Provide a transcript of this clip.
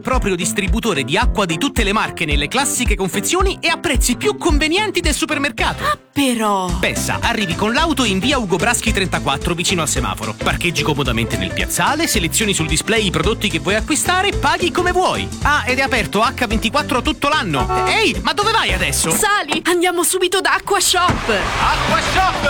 Proprio distributore di acqua di tutte le marche nelle classiche confezioni e a prezzi più convenienti del supermercato. Ah, però! Pensa, arrivi con l'auto in via Ugo Braschi 34 vicino al semaforo. Parcheggi comodamente nel piazzale, selezioni sul display i prodotti che vuoi acquistare, paghi come vuoi. Ah, ed è aperto H24 tutto l'anno. Ehi, ma dove vai adesso? Sali, andiamo subito da Acqua Shop! Acqua Shop!